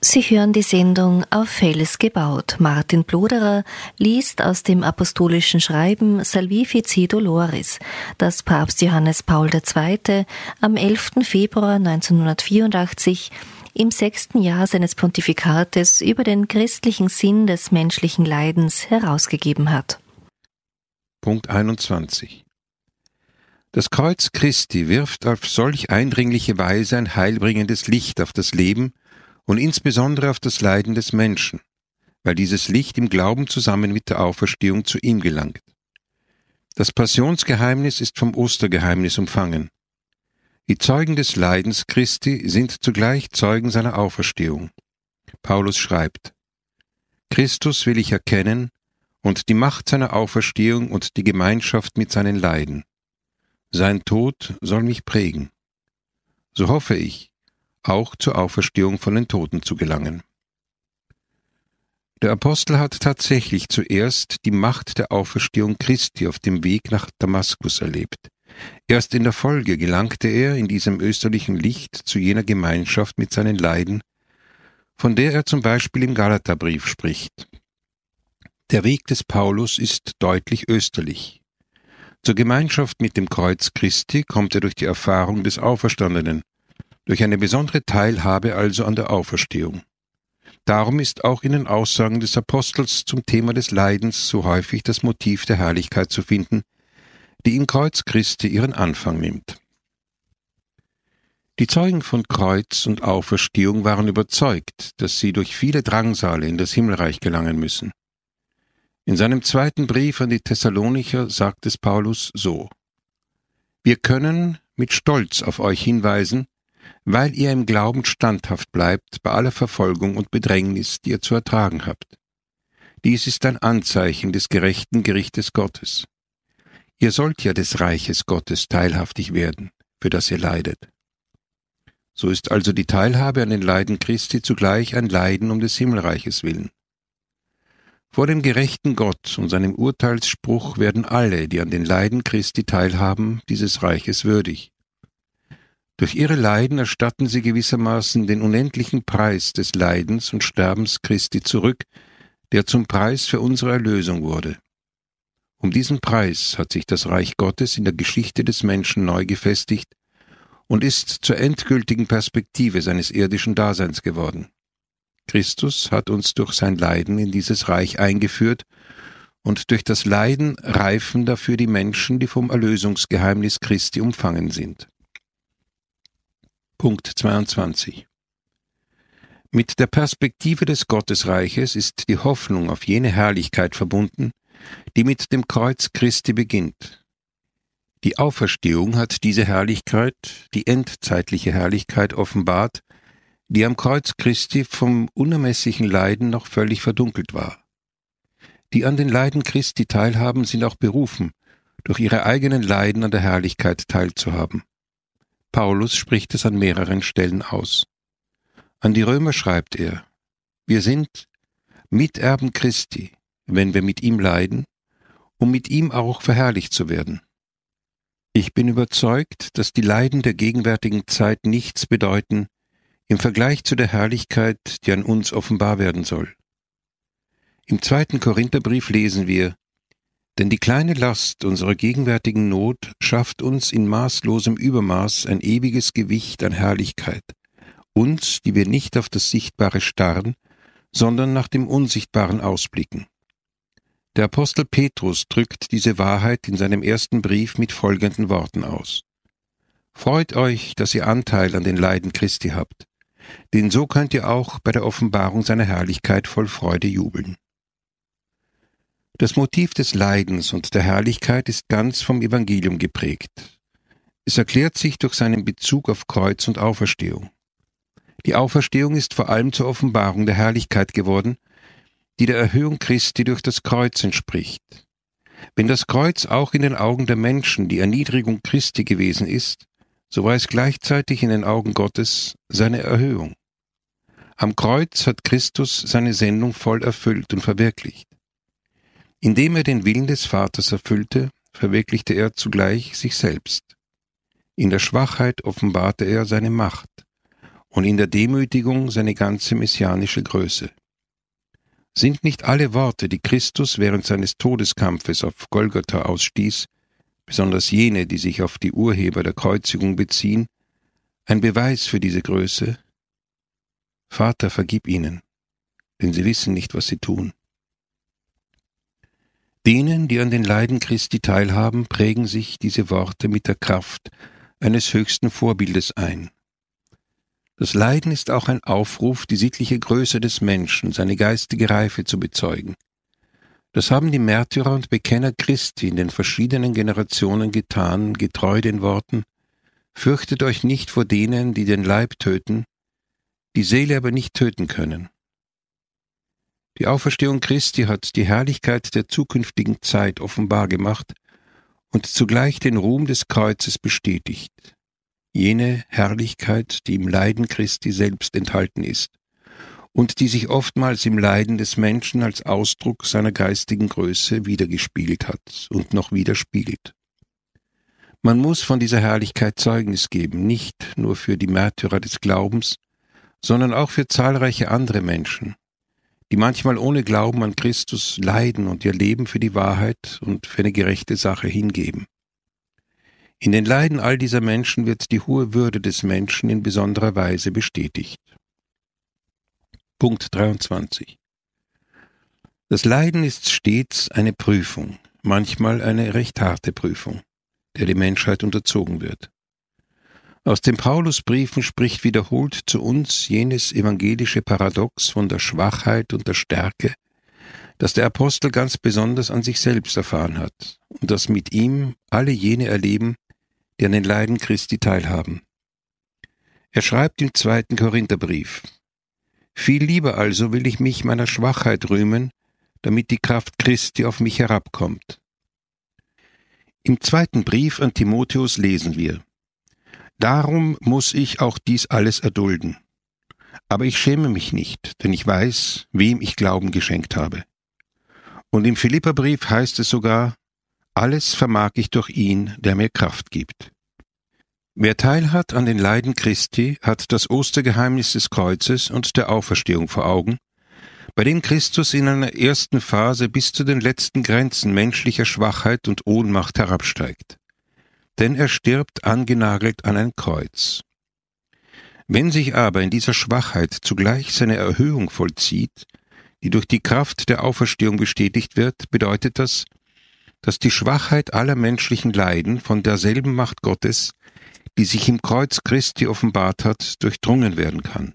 Sie hören die Sendung Auf Fels gebaut. Martin Pluderer liest aus dem apostolischen Schreiben Salvifici Doloris, das Papst Johannes Paul II. Am 11. Februar 1984 im 6. Jahr seines Pontifikates über den christlichen Sinn des menschlichen Leidens herausgegeben hat. Punkt 21. Das Kreuz Christi wirft auf solch eindringliche Weise ein heilbringendes Licht auf das Leben und insbesondere auf das Leiden des Menschen, weil dieses Licht im Glauben zusammen mit der Auferstehung zu ihm gelangt. Das Passionsgeheimnis ist vom Ostergeheimnis umfangen. Die Zeugen des Leidens Christi sind zugleich Zeugen seiner Auferstehung. Paulus schreibt: Christus will ich erkennen und die Macht seiner Auferstehung und die Gemeinschaft mit seinen Leiden. Sein Tod soll mich prägen. So hoffe ich, auch zur Auferstehung von den Toten zu gelangen. Der Apostel hat tatsächlich zuerst die Macht der Auferstehung Christi auf dem Weg nach Damaskus erlebt. Erst in der Folge gelangte er in diesem österlichen Licht zu jener Gemeinschaft mit seinen Leiden, von der er zum Beispiel im Galaterbrief spricht. Der Weg des Paulus ist deutlich österlich. Zur Gemeinschaft mit dem Kreuz Christi kommt er durch die Erfahrung des Auferstandenen, durch eine besondere Teilhabe also an der Auferstehung. Darum ist auch in den Aussagen des Apostels zum Thema des Leidens so häufig das Motiv der Herrlichkeit zu finden, die im Kreuz Christi ihren Anfang nimmt. Die Zeugen von Kreuz und Auferstehung waren überzeugt, dass sie durch viele Drangsale in das Himmelreich gelangen müssen. In seinem zweiten Brief an die Thessalonicher sagt es Paulus so: Wir können mit Stolz auf euch hinweisen, weil ihr im Glauben standhaft bleibt bei aller Verfolgung und Bedrängnis, die ihr zu ertragen habt. Dies ist ein Anzeichen des gerechten Gerichtes Gottes. Ihr sollt ja des Reiches Gottes teilhaftig werden, für das ihr leidet. So ist also die Teilhabe an den Leiden Christi zugleich ein Leiden um des Himmelreiches willen. Vor dem gerechten Gott und seinem Urteilsspruch werden alle, die an den Leiden Christi teilhaben, dieses Reiches würdig. Durch ihre Leiden erstatten sie gewissermaßen den unendlichen Preis des Leidens und Sterbens Christi zurück, der zum Preis für unsere Erlösung wurde. Um diesen Preis hat sich das Reich Gottes in der Geschichte des Menschen neu gefestigt und ist zur endgültigen Perspektive seines irdischen Daseins geworden. Christus hat uns durch sein Leiden in dieses Reich eingeführt, und durch das Leiden reifen dafür die Menschen, die vom Erlösungsgeheimnis Christi umfangen sind. Punkt 22. Mit der Perspektive des Gottesreiches ist die Hoffnung auf jene Herrlichkeit verbunden, die mit dem Kreuz Christi beginnt. Die Auferstehung hat diese Herrlichkeit, die endzeitliche Herrlichkeit, offenbart, die am Kreuz Christi vom unermesslichen Leiden noch völlig verdunkelt war. Die an den Leiden Christi teilhaben, sind auch berufen, durch ihre eigenen Leiden an der Herrlichkeit teilzuhaben. Paulus spricht es an mehreren Stellen aus. An die Römer schreibt er: Wir sind Miterben Christi, wenn wir mit ihm leiden, um mit ihm auch verherrlicht zu werden. Ich bin überzeugt, dass die Leiden der gegenwärtigen Zeit nichts bedeuten im Vergleich zu der Herrlichkeit, die an uns offenbar werden soll. Im 2. Korintherbrief lesen wir: Denn die kleine Last unserer gegenwärtigen Not schafft uns in maßlosem Übermaß ein ewiges Gewicht an Herrlichkeit, uns, die wir nicht auf das Sichtbare starren, sondern nach dem Unsichtbaren ausblicken. Der Apostel Petrus drückt diese Wahrheit in seinem ersten Brief mit folgenden Worten aus: Freut euch, dass ihr Anteil an den Leiden Christi habt, denn so könnt ihr auch bei der Offenbarung seiner Herrlichkeit voll Freude jubeln. Das Motiv des Leidens und der Herrlichkeit ist ganz vom Evangelium geprägt. Es erklärt sich durch seinen Bezug auf Kreuz und Auferstehung. Die Auferstehung ist vor allem zur Offenbarung der Herrlichkeit geworden, die der Erhöhung Christi durch das Kreuz entspricht. Wenn das Kreuz auch in den Augen der Menschen die Erniedrigung Christi gewesen ist, so war es gleichzeitig in den Augen Gottes seine Erhöhung. Am Kreuz hat Christus seine Sendung voll erfüllt und verwirklicht. Indem er den Willen des Vaters erfüllte, verwirklichte er zugleich sich selbst. In der Schwachheit offenbarte er seine Macht, und in der Demütigung seine ganze messianische Größe. Sind nicht alle Worte, die Christus während seines Todeskampfes auf Golgatha ausstieß, besonders jene, die sich auf die Urheber der Kreuzigung beziehen, ein Beweis für diese Größe? Vater, vergib ihnen, denn sie wissen nicht, was sie tun. Denen, die an den Leiden Christi teilhaben, prägen sich diese Worte mit der Kraft eines höchsten Vorbildes ein. Das Leiden ist auch ein Aufruf, die sittliche Größe des Menschen, seine geistige Reife zu bezeugen. Das haben die Märtyrer und Bekenner Christi in den verschiedenen Generationen getan, getreu den Worten: Fürchtet euch nicht vor denen, die den Leib töten, die Seele aber nicht töten können. Die Auferstehung Christi hat die Herrlichkeit der zukünftigen Zeit offenbar gemacht und zugleich den Ruhm des Kreuzes bestätigt. Jene Herrlichkeit, die im Leiden Christi selbst enthalten ist und die sich oftmals im Leiden des Menschen als Ausdruck seiner geistigen Größe wiedergespiegelt hat und noch widerspiegelt. Man muss von dieser Herrlichkeit Zeugnis geben, nicht nur für die Märtyrer des Glaubens, sondern auch für zahlreiche andere Menschen, die manchmal ohne Glauben an Christus leiden und ihr Leben für die Wahrheit und für eine gerechte Sache hingeben. In den Leiden all dieser Menschen wird die hohe Würde des Menschen in besonderer Weise bestätigt. Punkt 23. Das Leiden ist stets eine Prüfung, manchmal eine recht harte Prüfung, der die Menschheit unterzogen wird. Aus den Paulusbriefen spricht wiederholt zu uns jenes evangelische Paradox von der Schwachheit und der Stärke, das der Apostel ganz besonders an sich selbst erfahren hat und das mit ihm alle jene erleben, die an den Leiden Christi teilhaben. Er schreibt im 2. Korintherbrief: Viel lieber also will ich mich meiner Schwachheit rühmen, damit die Kraft Christi auf mich herabkommt. Im 2. Brief an Timotheus lesen wir: Darum muss ich auch dies alles erdulden. Aber ich schäme mich nicht, denn ich weiß, wem ich Glauben geschenkt habe. Und im Philipperbrief heißt es sogar: Alles vermag ich durch ihn, der mir Kraft gibt. Wer teilhat an den Leiden Christi, hat das Ostergeheimnis des Kreuzes und der Auferstehung vor Augen, bei dem Christus in einer ersten Phase bis zu den letzten Grenzen menschlicher Schwachheit und Ohnmacht herabsteigt. Denn er stirbt angenagelt an ein Kreuz. Wenn sich aber in dieser Schwachheit zugleich seine Erhöhung vollzieht, die durch die Kraft der Auferstehung bestätigt wird, bedeutet das, dass die Schwachheit aller menschlichen Leiden von derselben Macht Gottes, die sich im Kreuz Christi offenbart hat, durchdrungen werden kann.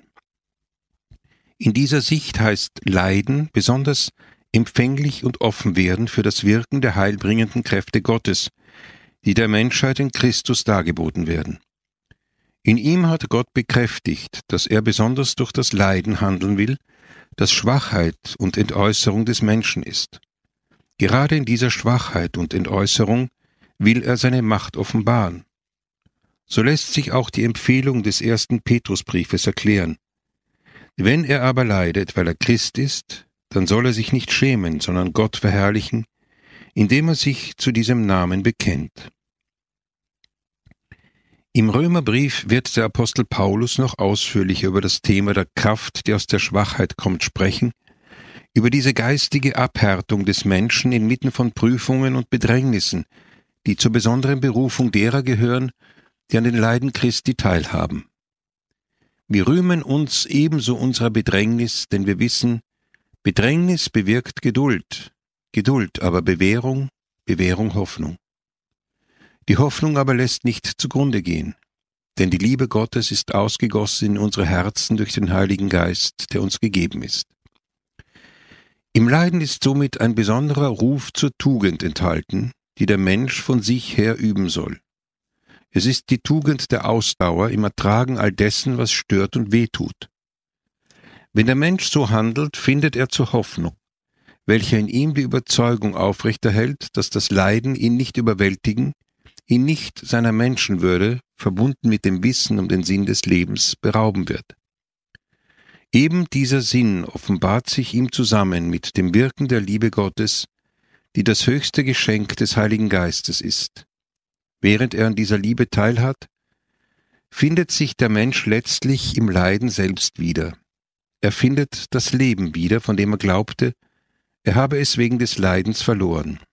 In dieser Sicht heißt Leiden besonders empfänglich und offen werden für das Wirken der heilbringenden Kräfte Gottes, die der Menschheit in Christus dargeboten werden. In ihm hat Gott bekräftigt, dass er besonders durch das Leiden handeln will, das Schwachheit und Entäußerung des Menschen ist. Gerade in dieser Schwachheit und Entäußerung will er seine Macht offenbaren. So lässt sich auch die Empfehlung des 1. Petrusbriefes erklären: Wenn er aber leidet, weil er Christ ist, dann soll er sich nicht schämen, sondern Gott verherrlichen, indem er sich zu diesem Namen bekennt. Im Römerbrief wird der Apostel Paulus noch ausführlicher über das Thema der Kraft, die aus der Schwachheit kommt, sprechen, über diese geistige Abhärtung des Menschen inmitten von Prüfungen und Bedrängnissen, die zur besonderen Berufung derer gehören, die an den Leiden Christi teilhaben. Wir rühmen uns ebenso unserer Bedrängnis, denn wir wissen, Bedrängnis bewirkt Geduld, Geduld aber Bewährung, Bewährung Hoffnung. Die Hoffnung aber lässt nicht zugrunde gehen, denn die Liebe Gottes ist ausgegossen in unsere Herzen durch den Heiligen Geist, der uns gegeben ist. Im Leiden ist somit ein besonderer Ruf zur Tugend enthalten, die der Mensch von sich her üben soll. Es ist die Tugend der Ausdauer im Ertragen all dessen, was stört und wehtut. Wenn der Mensch so handelt, findet er zur Hoffnung, welche in ihm die Überzeugung aufrechterhält, dass das Leiden ihn nicht überwältigen, ihn nicht seiner Menschenwürde, verbunden mit dem Wissen um den Sinn des Lebens, berauben wird. Eben dieser Sinn offenbart sich ihm zusammen mit dem Wirken der Liebe Gottes, die das höchste Geschenk des Heiligen Geistes ist. Während er an dieser Liebe teilhat, findet sich der Mensch letztlich im Leiden selbst wieder. Er findet das Leben wieder, von dem er glaubte, er habe es wegen des Leidens verloren.